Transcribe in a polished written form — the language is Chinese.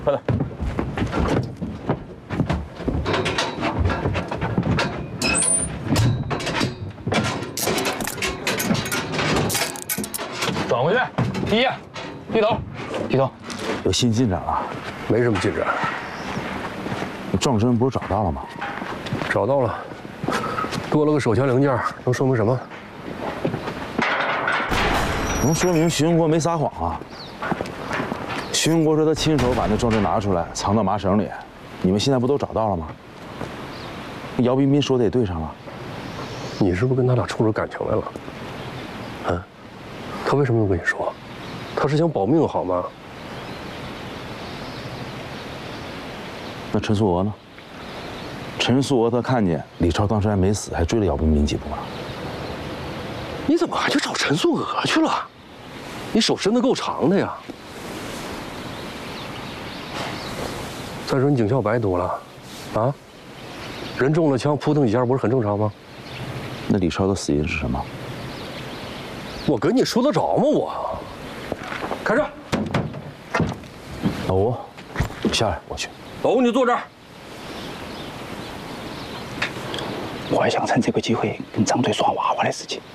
快点。转回去，第一，低头，低头。 有新进展了？ 没什么进展。 撞针不是找到了吗？ 找到了，多了个手枪零件，能说明什么？ 能说明徐文国没撒谎啊。徐文国说他亲手把那撞针拿出来，藏到麻绳里。你们现在不都找到了吗？姚彬彬说的也对上了。 你是不是跟他俩冲出感情来了？啊？他为什么要跟你说？他是想保命好吗？ 那陈素娥呢？陈素娥她看见李超当时还没死，还追了姚彬彬几步呢。 你怎么还去找陈素娥去了？你手伸得够长的呀！再说你警校白读了，啊？人中了枪，扑腾几下不是很正常吗？ 那李超的死因是什么？ 我跟你说得着吗？我。开车。 老吴，下来，我去。 老吴，你坐这儿。 我还想趁这个机会跟张队耍娃娃的事情。